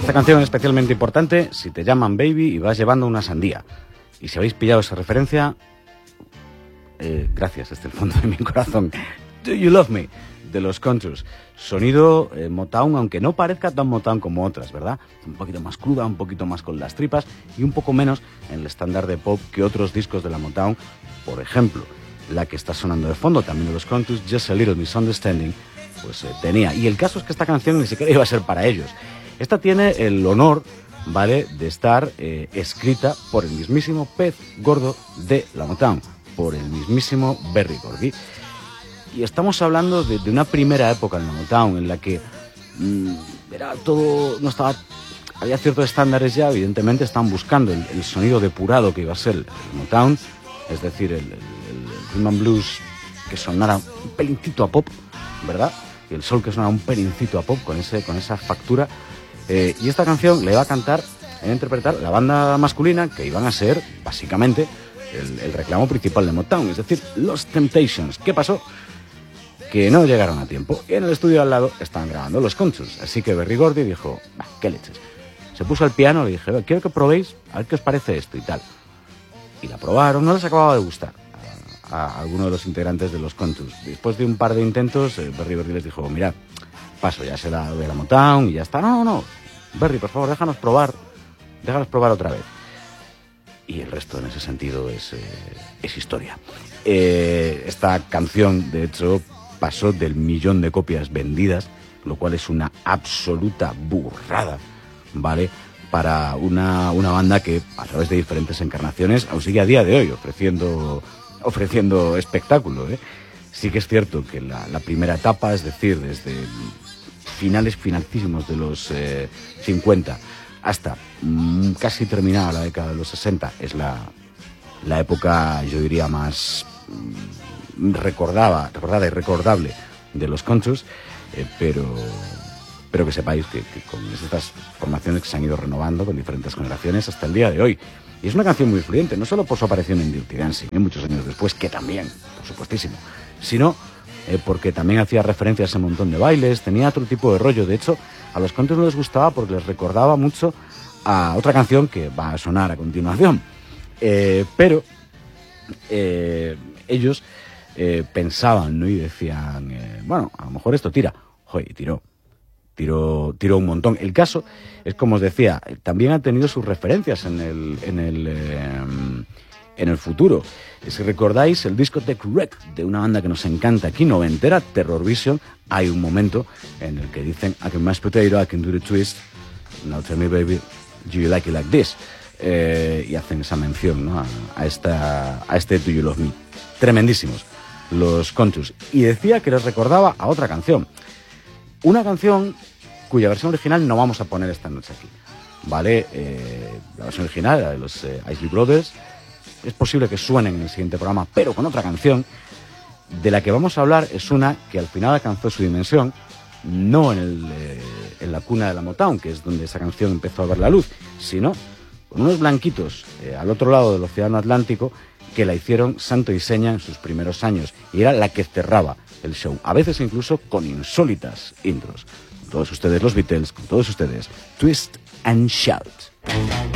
Esta canción es especialmente importante si te llaman baby y vas llevando una sandía. Y si habéis pillado esa referencia, gracias desde el fondo de mi corazón. Do You Love Me, de los Contours. Sonido Motown, aunque no parezca tan Motown como otras, ¿verdad? Un poquito más cruda, un poquito más con las tripas y un poco menos en el estándar de pop que otros discos de la Motown. Por ejemplo, la que está sonando de fondo, también de los Contours, Just a Little Misunderstanding, pues tenía. Y el caso es que esta canción ni siquiera iba a ser para ellos. Esta tiene el honor, ¿vale?, de estar escrita por el mismísimo pez gordo de la Motown, por el mismísimo Berry Gordy. Y estamos hablando de una primera época en la Motown en la que era todo, no estaba, había ciertos estándares ya, evidentemente estaban buscando el sonido depurado que iba a ser el Motown, es decir, el rhythm and blues que sonara un pelincito a pop, ¿verdad? Y el soul que sonara un pelincito a pop con esa factura. Y esta canción le iba a cantar, a interpretar la banda masculina que iban a ser, básicamente, el reclamo principal de Motown, es decir, los Temptations. ¿Qué pasó? Que no llegaron a tiempo y en el estudio al lado estaban grabando los Contours. Así que Berry Gordy dijo, qué leches. Se puso al piano y le dije, quiero que probéis, a ver qué os parece esto y tal. Y la probaron, no les acababa de gustar a alguno de los integrantes de los Contours. Después de un par de intentos, Berry Gordy les dijo, mirad, paso, ya será de la Motown y ya está. No, Berry, por favor, déjanos probar otra vez. Y el resto en ese sentido es historia. Esta canción, de hecho, pasó del 1.000.000 de copias vendidas, lo cual es una absoluta burrada, ¿vale?, para una banda que a través de diferentes encarnaciones aún sigue a día de hoy ofreciendo espectáculo, ¿eh? Sí que es cierto que la primera etapa, es decir, desde finalísimos de los 50 hasta casi terminada la década de los 60, es la época, yo diría, más recordada y recordable de los Contours, pero que sepáis que con estas formaciones que se han ido renovando con diferentes generaciones hasta el día de hoy. Y es una canción muy influyente, no solo por su aparición en Dirty Dancing, muchos años después, que también, por supuestísimo, sino porque también hacía referencias a un montón de bailes, tenía otro tipo de rollo. De hecho, a los Contours no les gustaba porque les recordaba mucho a otra canción que va a sonar a continuación. Pero ellos pensaban, ¿no?, y decían, bueno, a lo mejor esto tira. Joder, tiró un montón. El caso es, como os decía, también ha tenido sus referencias en el futuro. Si recordáis el Discotheque Wreck de una banda que nos encanta aquí, noventera, Terror Vision, hay un momento en el que dicen I can mash potato, I can do the twist, now tell me baby, do you like it like this? Y hacen esa mención, ¿no?, a este Do You Love Me. Tremendísimos los Contours. Y decía que les recordaba a otra canción. Una canción cuya versión original no vamos a poner esta noche aquí, ¿vale? La versión original, la de los Isley Brothers, es posible que suenen en el siguiente programa, pero con otra canción. De la que vamos a hablar es una que al final alcanzó su dimensión, no en la cuna de la Motown, que es donde esa canción empezó a ver la luz, sino con unos blanquitos al otro lado del océano Atlántico que la hicieron santo y seña en sus primeros años, y era la que cerraba el show, a veces incluso con insólitas intros. Con todos ustedes los Beatles, con todos ustedes Twist and Shout.